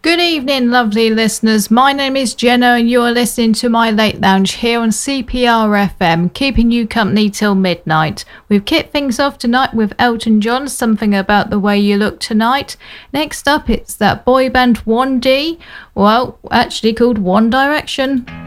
Good evening, lovely listeners. My name is Jenna and you're listening to my Late Lounge here on CPR FM, keeping you company till midnight. We've kicked things off tonight with Elton John, Something About the Way You Look Tonight. Next up, it's that boy band 1D, well, actually called One Direction.